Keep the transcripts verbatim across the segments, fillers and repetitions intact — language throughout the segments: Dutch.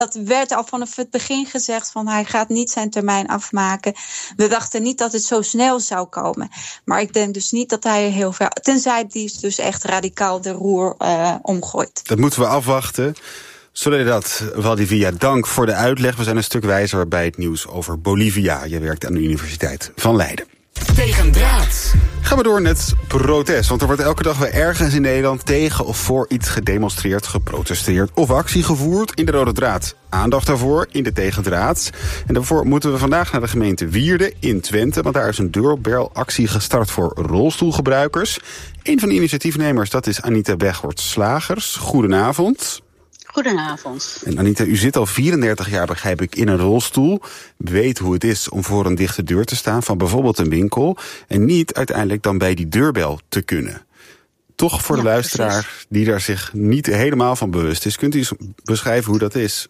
Dat werd al vanaf het begin gezegd van hij gaat niet zijn termijn afmaken. We dachten niet dat het zo snel zou komen. Maar ik denk dus niet dat hij heel ver... Tenzij die dus echt radicaal de roer uh, omgooit. Dat moeten we afwachten. Soledad Valdivia, dank voor de uitleg. We zijn een stuk wijzer bij het nieuws over Bolivia. Je werkt aan de Universiteit van Leiden. Tegendraad. Gaan we door met protest. Want er wordt elke dag weer ergens in Nederland tegen of voor iets gedemonstreerd, geprotesteerd of actie gevoerd. In de Rode Draad aandacht daarvoor in de Tegendraad. En daarvoor moeten we vandaag naar de gemeente Wierden in Twente. Want daar is een deurbelactie gestart voor rolstoelgebruikers. Een van de initiatiefnemers, dat is Anita Begwort-Slagers. Goedenavond. Goedenavond. En Anita, u zit al vierendertig jaar, begrijp ik, in een rolstoel. Weet hoe het is om voor een dichte deur te staan van bijvoorbeeld een winkel. En niet uiteindelijk dan bij die deurbel te kunnen. Toch voor ja, de luisteraar precies. die daar zich niet helemaal van bewust is. Kunt u eens beschrijven hoe dat is?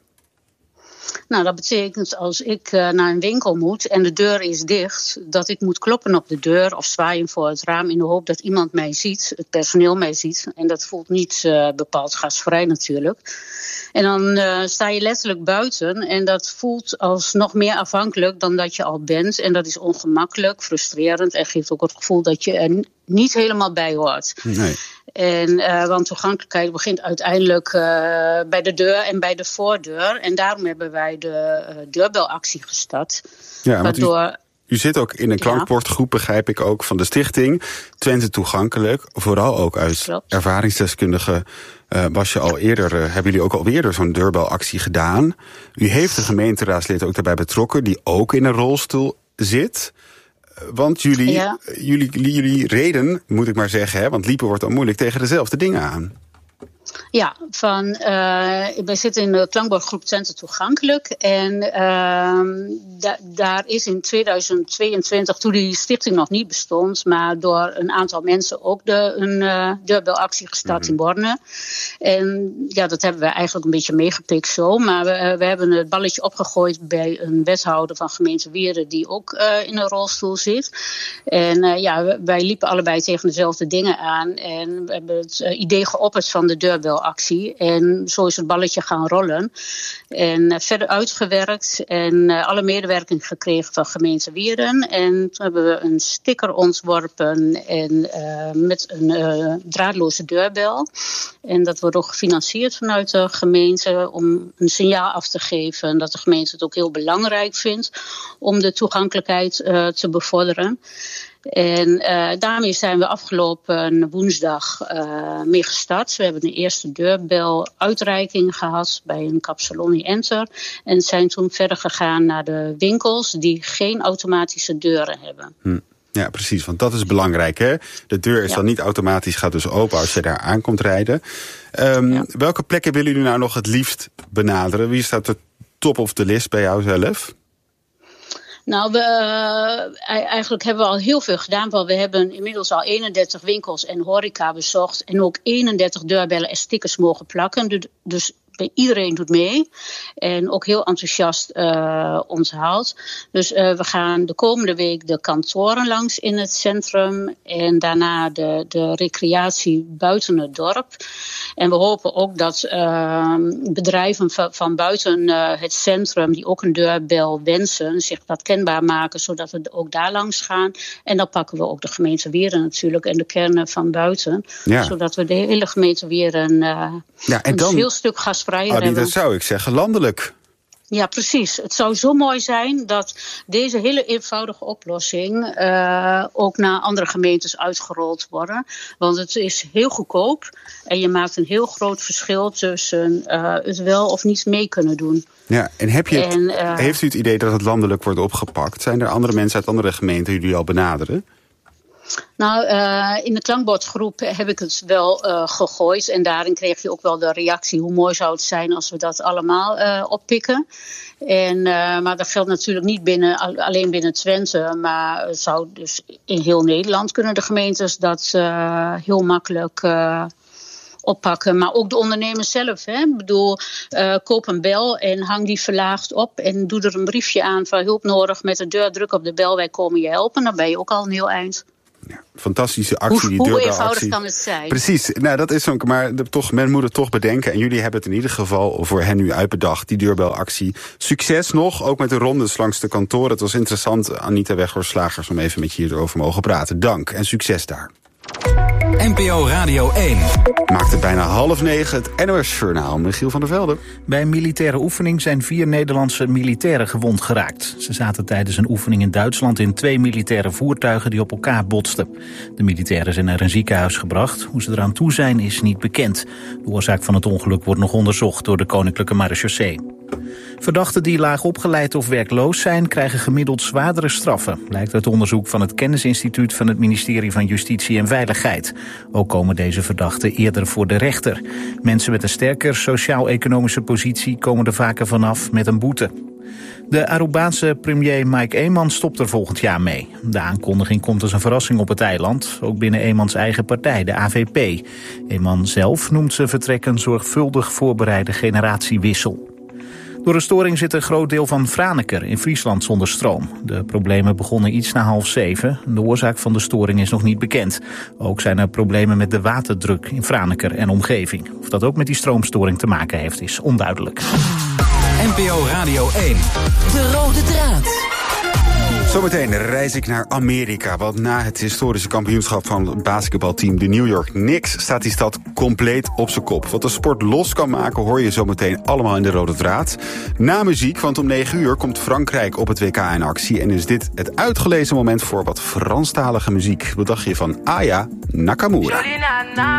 Nou, dat betekent als ik uh, naar een winkel moet en de deur is dicht, dat ik moet kloppen op de deur of zwaaien voor het raam in de hoop dat iemand mij ziet, het personeel mij ziet. En dat voelt niet uh, bepaald gastvrij natuurlijk. En dan uh, sta je letterlijk buiten en dat voelt als nog meer afhankelijk dan dat je al bent. En dat is ongemakkelijk, frustrerend en geeft ook het gevoel dat je er niet helemaal bij hoort. Nee. En, uh, want toegankelijkheid begint uiteindelijk uh, bij de deur en bij de voordeur. En daarom hebben wij de uh, deurbelactie gestart. Ja, waardoor... U, u zit ook in een klankbordgroep, begrijp ik ook, van de stichting Twente Toegankelijk. Vooral ook uit Klopt. ervaringsdeskundige uh, was je al eerder, uh, hebben jullie ook al eerder zo'n deurbelactie gedaan. U heeft de gemeenteraadslid ook daarbij betrokken, die ook in een rolstoel zit. Want jullie, ja. jullie, jullie reden, moet ik maar zeggen, hè, want liepen wordt dan moeilijk, tegen dezelfde dingen aan. Ja, van, uh, wij zitten in de klankbordgroep Twente Toegankelijk. En uh, da- daar is in tweeduizend tweeëntwintig, toen die stichting nog niet bestond, maar door een aantal mensen ook de, een uh, deurbelactie gestart mm-hmm. in Borne. En ja, dat hebben we eigenlijk een beetje meegepikt zo. Maar we, we hebben het balletje opgegooid bij een wethouder van gemeente Wierden die ook uh, in een rolstoel zit. En uh, ja, wij liepen allebei tegen dezelfde dingen aan. En we hebben het uh, idee geopperd van de deurbelactie. En zo is het balletje gaan rollen. En uh, verder uitgewerkt en uh, alle medewerking gekregen van gemeente Wierden. En toen hebben we een sticker ontworpen en, uh, met een uh, draadloze deurbel. En dat wordt ook gefinancierd vanuit de gemeente om een signaal af te geven dat de gemeente het ook heel belangrijk vindt om de toegankelijkheid uh, te bevorderen. En uh, daarmee zijn we afgelopen woensdag uh, mee gestart. We hebben een eerste deurbel-uitreiking gehad bij een Capsalon Enter. En zijn toen verder gegaan naar de winkels die geen automatische deuren hebben. Hm. Ja, precies, want dat is belangrijk, hè? De deur is ja. dan niet automatisch, gaat dus open als je daar aankomt rijden. Um, ja. Welke plekken willen jullie nou nog het liefst benaderen? Wie staat er top of de list bij jou zelf? Nou, we, uh, eigenlijk hebben we al heel veel gedaan. Want we hebben inmiddels al eenendertig winkels en horeca bezocht. En ook eenendertig deurbellen en stickers mogen plakken. Dus iedereen doet mee. En ook heel enthousiast uh, onthaald. Dus uh, we gaan de komende week de kantoren langs in het centrum. En daarna de, de recreatie buiten het dorp. En we hopen ook dat uh, bedrijven van, van buiten uh, het centrum, die ook een deurbel wensen, zich dat kenbaar maken, zodat we ook daar langs gaan. En dan pakken we ook de gemeente Wierden natuurlijk en de kernen van buiten. Ja. Zodat we de hele gemeente Wierden uh, ja, en dan, een veel stuk gasvrijer Annie, hebben. Dat zou ik zeggen landelijk. Ja, precies. Het zou zo mooi zijn dat deze hele eenvoudige oplossing uh, ook naar andere gemeentes uitgerold worden. Want het is heel goedkoop en je maakt een heel groot verschil tussen uh, het wel of niet mee kunnen doen. Ja, en, heb je het, en uh, heeft u het idee dat het landelijk wordt opgepakt? Zijn er andere mensen uit andere gemeenten die jullie al benaderen? Nou, uh, in de klankbordgroep heb ik het wel uh, gegooid. En daarin kreeg je ook wel de reactie. Hoe mooi zou het zijn als we dat allemaal uh, oppikken. En, uh, maar dat geldt natuurlijk niet binnen, alleen binnen Twente. Maar het zou dus in heel Nederland kunnen de gemeentes dat uh, heel makkelijk uh, oppakken. Maar ook de ondernemers zelf. Hè? Ik bedoel, uh, koop een bel en hang die verlaagd op. En doe er een briefje aan van hulp nodig met de deur. Druk op de bel, wij komen je helpen. Dan ben je ook al een heel eind. Ja, fantastische actie, hoe, die hoe deurbelactie. eenvoudig kan het zijn? Precies, nou dat is zo, maar de, toch, men moet het toch bedenken. En jullie hebben het in ieder geval voor hen nu uitbedacht, die deurbelactie. Succes nog, ook met de rondes langs de kantoren. Het was interessant, Anita Weghorst-Slagers, om even met je hierover mogen praten. Dank en succes daar. N P O Radio één. Maakt het bijna half negen, het N O S-journaal. Michiel van der Velde. Bij een militaire oefening zijn vier Nederlandse militairen gewond geraakt. Ze zaten tijdens een oefening in Duitsland in twee militaire voertuigen die op elkaar botsten. De militairen zijn naar een ziekenhuis gebracht. Hoe ze eraan toe zijn is niet bekend. De oorzaak van het ongeluk wordt nog onderzocht door de Koninklijke Marechaussee. Verdachten die laag opgeleid of werkloos zijn, krijgen gemiddeld zwaardere straffen, blijkt uit onderzoek van het Kennisinstituut van het ministerie van Justitie en Veiligheid. Ook komen deze verdachten eerder voor de rechter. Mensen met een sterker sociaal-economische positie komen er vaker vanaf met een boete. De Arubaanse premier Mike Eman stopt er volgend jaar mee. De aankondiging komt als een verrassing op het eiland, ook binnen Emans eigen partij, de A V P. Eman zelf noemt zijn vertrek een zorgvuldig voorbereide generatiewissel. Door een storing zit een groot deel van Franeker in Friesland zonder stroom. De problemen begonnen iets na half zeven. De oorzaak van de storing is nog niet bekend. Ook zijn er problemen met de waterdruk in Franeker en omgeving. Of dat ook met die stroomstoring te maken heeft, is onduidelijk. N P O Radio één. De rode draad. Zometeen reis ik naar Amerika, want na het historische kampioenschap van het basketbalteam de New York Knicks staat die stad compleet op zijn kop. Wat de sport los kan maken hoor je zometeen allemaal in de rode draad. Na muziek, want om negen uur komt Frankrijk op het W K in actie en is dit het uitgelezen moment voor wat Franstalige muziek. Wat dacht je van Aya Nakamura?